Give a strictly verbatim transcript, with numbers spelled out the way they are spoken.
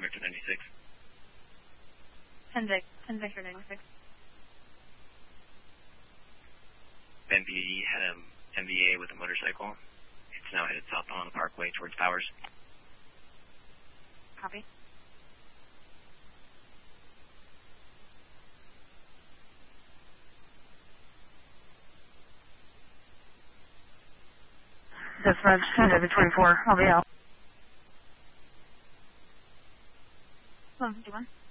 Victor ninety-six. ten Victor ninety-six. M V had an M V A with a motorcycle. It's now headed southbound on the parkway towards Powers. Copy. Dispatch, ten David twenty-four, I'll be out. eleven fifty-one.